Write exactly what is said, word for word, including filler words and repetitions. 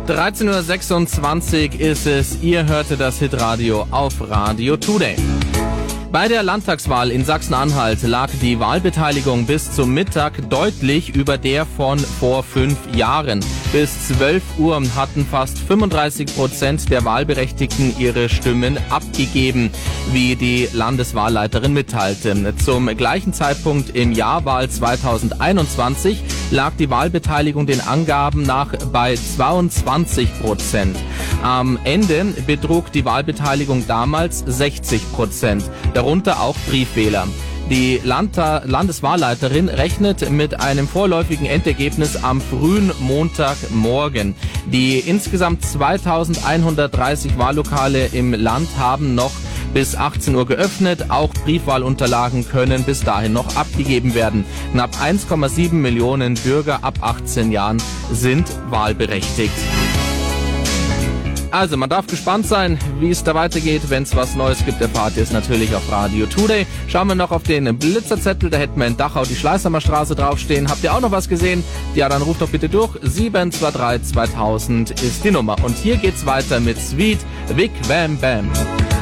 dreizehn Uhr sechsundzwanzig ist es. Ihr hörte das Hitradio auf Radio Today. Bei der Landtagswahl in Sachsen-Anhalt lag die Wahlbeteiligung bis zum Mittag deutlich über der von vor fünf Jahren. Bis zwölf Uhr hatten fast fünfunddreißig Prozent der Wahlberechtigten ihre Stimmen abgegeben, wie die Landeswahlleiterin mitteilte. Zum gleichen Zeitpunkt im Jahrwahl zweitausendeinundzwanzig lag die Wahlbeteiligung den Angaben nach bei zweiundzwanzig Prozent. Am Ende betrug die Wahlbeteiligung damals sechzig Prozent. Darunter auch Briefwähler. Die Landta- Landeswahlleiterin rechnet mit einem vorläufigen Endergebnis am frühen Montagmorgen. Die insgesamt zweitausendeinhundertdreißig Wahllokale im Land haben noch bis achtzehn Uhr geöffnet. Auch Briefwahlunterlagen können bis dahin noch abgegeben werden. Knapp eins Komma sieben Millionen Bürger ab achtzehn Jahren sind wahlberechtigt. Also, man darf gespannt sein, wie es da weitergeht. Wenn es was Neues gibt, erfahrt ihr es natürlich auf Radio Today. Schauen wir noch auf den Blitzerzettel. Da hätten wir in Dachau die Schleißheimer Straße draufstehen. Habt ihr auch noch was gesehen? Ja, dann ruft doch bitte durch. sieben zwei drei zweitausend ist die Nummer. Und hier geht's weiter mit Sweet Vic Bam Bam.